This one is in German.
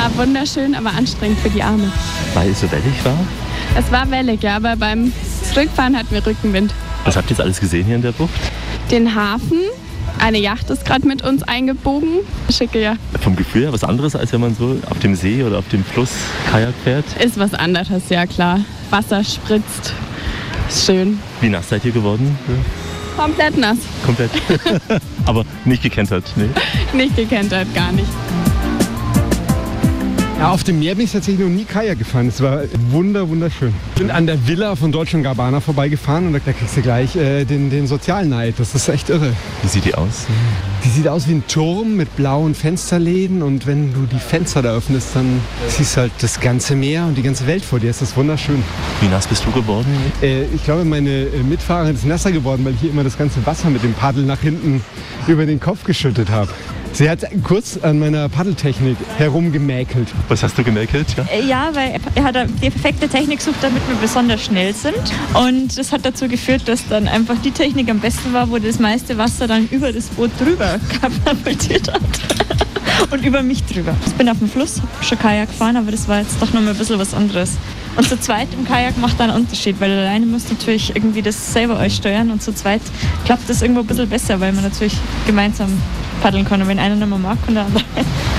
war wunderschön, aber anstrengend für die Arme. Weil es so wellig war? Es war wellig, ja, aber beim Zurückfahren hatten wir Rückenwind. Was habt ihr jetzt alles gesehen hier in der Bucht? Den Hafen, eine Yacht ist gerade mit uns eingebogen. Schicke Yacht. Vom Gefühl her was anderes, als wenn man so auf dem See oder auf dem Fluss Kajak fährt? Ist was anderes, ja klar. Wasser spritzt, ist schön. Wie nass seid ihr geworden? Komplett nass. Komplett. Aber nicht gekentert, ne? Nicht gekentert, gar nicht. Ja, auf dem Meer bin ich tatsächlich noch nie Kajak gefahren. Es war wunderschön. Ich bin an der Villa von Dolce & Gabbana vorbeigefahren und da kriegst du gleich den Sozialneid. Das ist echt irre. Wie sieht die aus? Die sieht aus wie ein Turm mit blauen Fensterläden und wenn du die Fenster da öffnest, dann siehst du halt das ganze Meer und die ganze Welt vor dir. Es ist wunderschön. Wie nass bist du geworden? Ich glaube, meine Mitfahrerin ist nasser geworden, weil ich hier immer das ganze Wasser mit dem Paddel nach hinten über den Kopf geschüttet habe. Sie hat kurz an meiner Paddeltechnik herumgemäkelt. Was hast du gemäkelt? Ja, weil er hat die perfekte Technik gesucht, damit wir besonders schnell sind. Und das hat dazu geführt, dass dann einfach die Technik am besten war, wo das meiste Wasser dann über das Boot drüber katapultiert hat. Und über mich drüber. Ich bin auf dem Fluss, habe schon Kajak gefahren, aber das war jetzt doch noch mal ein bisschen was anderes. Und zu zweit im Kajak macht da einen Unterschied, weil alleine müsst natürlich irgendwie das selber euch steuern und zu zweit klappt das irgendwo ein bisschen besser, weil man natürlich gemeinsam paddeln kann. Und wenn einer nicht mehr mag, kann der andere.